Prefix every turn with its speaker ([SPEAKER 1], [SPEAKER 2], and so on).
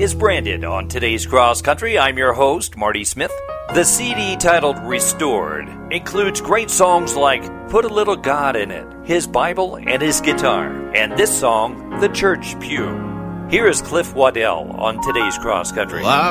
[SPEAKER 1] is Branded on today's Cross Country. I'm your host, Marty Smith. The CD titled Restored includes great songs like Put a Little God in It, His Bible and His Guitar, and this song, The Church Pew. Here is Cliff Waddell on today's Cross Country.
[SPEAKER 2] Well,